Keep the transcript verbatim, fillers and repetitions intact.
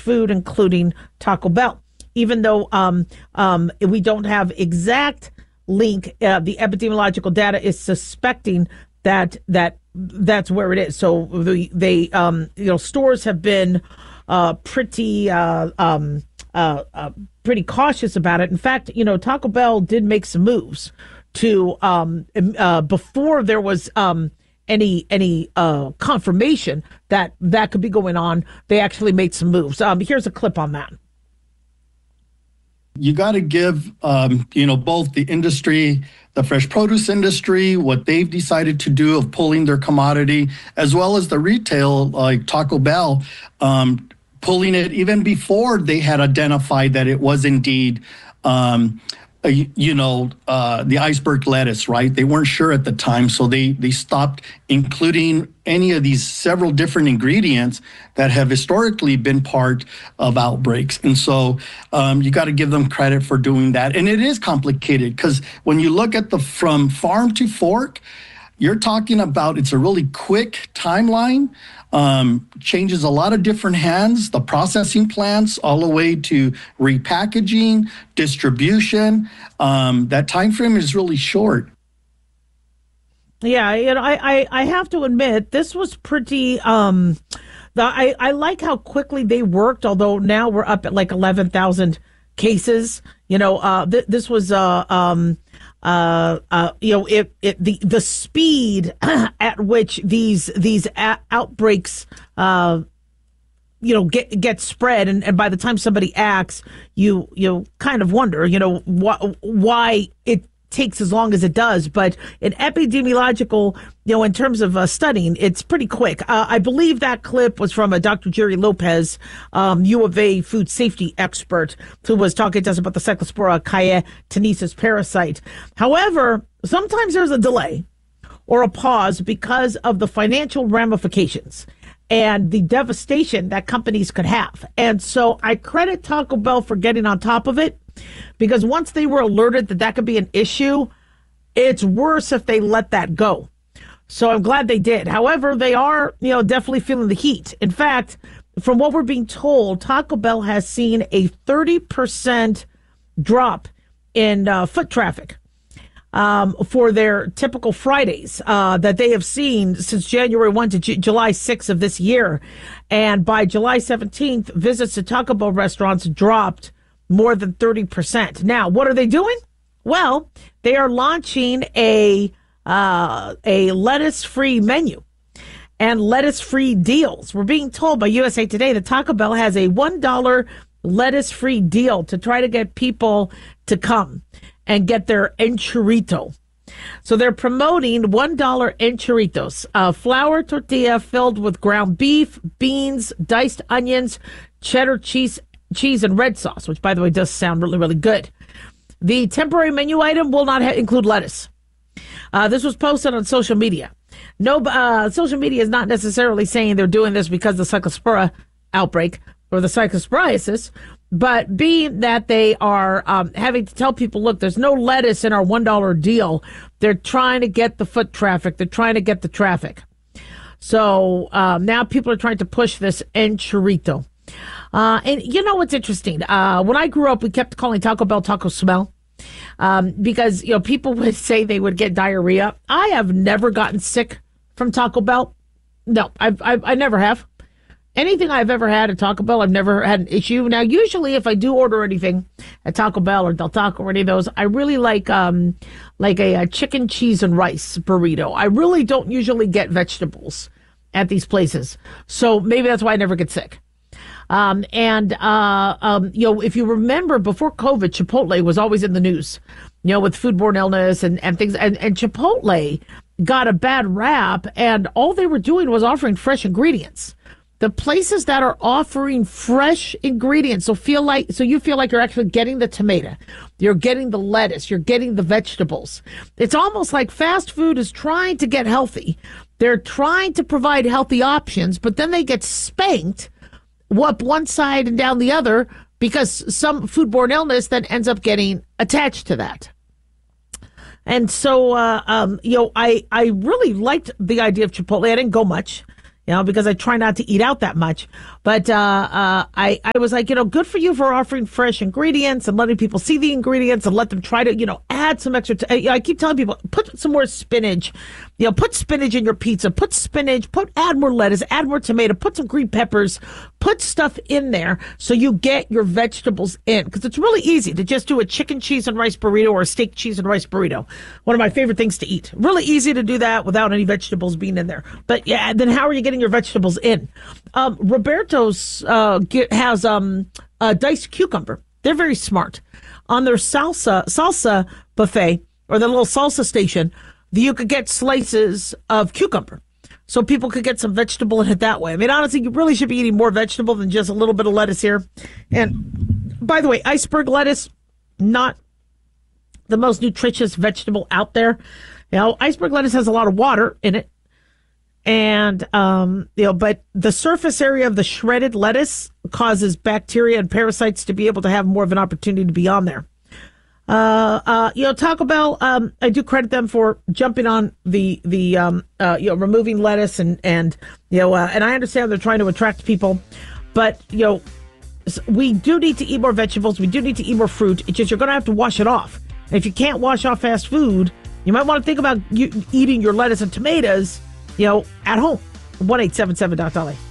food, including Taco Bell. Even though um, um, we don't have exact link, uh, the epidemiological data is suspecting that that that's where it is. So the, they, um, you know, stores have been uh, pretty uh, um, uh, uh, pretty cautious about it. In fact, you know, Taco Bell did make some moves to um, uh, before there was um, any any uh, confirmation that that could be going on. They actually made some moves. Um, here's a clip on that. You got to give, um, you know, both the industry, the fresh produce industry, what they've decided to do of pulling their commodity, as well as the retail, like Taco Bell, um, pulling it even before they had identified that it was indeed, um, uh, you know, uh, the iceberg lettuce, right? They weren't sure at the time, so they they stopped including any of these several different ingredients that have historically been part of outbreaks. And so um, you got to give them credit for doing that. And it is complicated because when you look at the from farm to fork, you're talking about it's a really quick timeline. Um, changes a lot of different hands, the processing plants, all the way to repackaging, distribution. Um, that time frame is really short. Yeah, you know, I, I, I have to admit this was pretty. Um, the, I I like how quickly they worked. Although now we're up at like eleven thousand cases. You know, uh, th- this was uh um. Uh, uh, you know, it, it, the, the speed at which these, these a- outbreaks, uh, you know, get, get spread. And, and by the time somebody acts, you, you kind of wonder, you know, wh- why it takes as long as it does. But in epidemiological, you know, in terms of uh, studying, it's pretty quick. Uh, I believe that clip was from a Doctor Jerry Lopez, um, U of A food safety expert, who was talking to us about the Cyclospora cayetanensis parasite. However, sometimes there's a delay or a pause because of the financial ramifications and the devastation that companies could have. And so I credit Taco Bell for getting on top of it, because once they were alerted that that could be an issue, it's worse if they let that go. So I'm glad they did. However, they are, you know, definitely feeling the heat. In fact, from what we're being told, Taco Bell has seen a thirty percent drop in uh, foot traffic um, for their typical Fridays uh, that they have seen since January first to J- July sixth of this year. And by July seventeenth, visits to Taco Bell restaurants dropped more than thirty percent. Now, what are they doing? Well, they are launching a uh, a lettuce-free menu and lettuce-free deals. We're being told by U S A Today that Taco Bell has a one dollar lettuce-free deal to try to get people to come and get their enchilito. So they're promoting one dollar enchilitos, a flour tortilla filled with ground beef, beans, diced onions, cheddar cheese, cheese and red sauce, which, by the way, does sound really, really good. The temporary menu item will not ha- include lettuce. Uh, this was posted on social media. No, uh, social media is not necessarily saying they're doing this because of the Cyclospora outbreak or the cyclosporiasis, but being that they are um, having to tell people, look, there's no lettuce in our one dollar deal. They're trying to get the foot traffic. They're trying to get the traffic. So um, now people are trying to push this enchilito. Uh, and you know what's interesting? Uh, when I grew up, we kept calling Taco Bell Taco Smell um, because, you know, people would say they would get diarrhea. I have never gotten sick from Taco Bell. No, I've, I've, I never have. Anything I've ever had at Taco Bell, I've never had an issue. Now, usually if I do order anything at Taco Bell or Del Taco or any of those, I really like um, like a, a chicken, cheese, and rice burrito. I really don't usually get vegetables at these places. So maybe that's why I never get sick. Um, and, uh, um, you know, if you remember before COVID, Chipotle was always in the news, you know, with foodborne illness and, and things. And, and Chipotle got a bad rap, and all they were doing was offering fresh ingredients. The places that are offering fresh ingredients, so feel like, so you feel like you're actually getting the tomato, you're getting the lettuce, you're getting the vegetables. It's almost like fast food is trying to get healthy. They're trying to provide healthy options, but then they get spanked up one side and down the other because some foodborne illness then ends up getting attached to that. And so, uh, um, you know, I, I really liked the idea of Chipotle. I didn't go much, you know, because I try not to eat out that much. But uh, uh, I, I was like, you know, good for you for offering fresh ingredients and letting people see the ingredients and let them try to, you know, add some extra. T- I keep telling people, put some more spinach, you know, put spinach in your pizza, put spinach, put add more lettuce, add more tomato, put some green peppers, put stuff in there so you get your vegetables in. Because it's really easy to just do a chicken, cheese, and rice burrito or a steak, cheese, and rice burrito. One of my favorite things to eat. Really easy to do that without any vegetables being in there. But yeah, then how are you getting your vegetables in? Um, Roberto's uh, get, has um, a diced cucumber. They're very smart. On their salsa salsa buffet or the little salsa station, you could get slices of cucumber. So people could get some vegetable in it that way. I mean, honestly, you really should be eating more vegetable than just a little bit of lettuce here. And by the way, iceberg lettuce, not the most nutritious vegetable out there. You know, iceberg lettuce has a lot of water in it. And, um, you know, but the surface area of the shredded lettuce causes bacteria and parasites to be able to have more of an opportunity to be on there. Uh, uh, you know, Taco Bell, um, I do credit them for jumping on the, the, um, uh, you know, removing lettuce and, and, you know, uh, and I understand they're trying to attract people, but, you know, we do need to eat more vegetables. We do need to eat more fruit. It's just, you're going to have to wash it off. And if you can't wash off fast food, you might want to think about you, eating your lettuce and tomatoes, you know, at home. one eight seven seven dot L A